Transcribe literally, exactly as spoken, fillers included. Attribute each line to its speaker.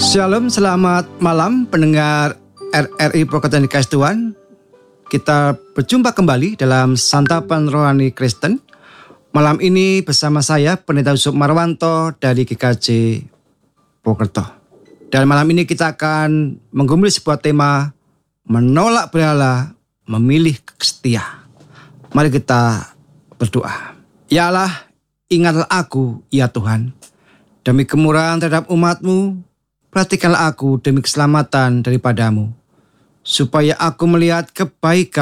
Speaker 1: Shalom, selamat malam pendengar R R I Perkhotbaan Kasih Tuhan. Kita berjumpa kembali dalam Santapan Rohani Kristen. Malam ini bersama saya Pendeta Yusuf Marwanto dari G K J Purwokerto. Dan malam ini kita akan menggumuli sebuah tema menolak berhala, memilih setia. Mari kita berdoa. Ya Allah, ingatlah aku, ya Tuhan, demi kemurahan terhadap umat-Mu. Perhatikanlah aku demi keselamatan daripadamu, supaya aku melihat kebaikan